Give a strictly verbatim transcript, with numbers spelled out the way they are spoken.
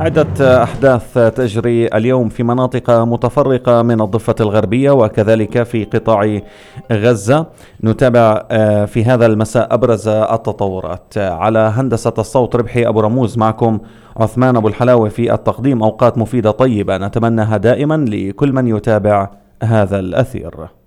عدة أحداث تجري اليوم في مناطق متفرقة من الضفة الغربية وكذلك في قطاع غزة. نتابع في هذا المساء أبرز التطورات. على هندسة الصوت ربحي أبو رموز، معكم عثمان أبو الحلاوي في التقديم. أوقات مفيدة طيبة نتمناها دائما لكل من يتابع هذا الأثير.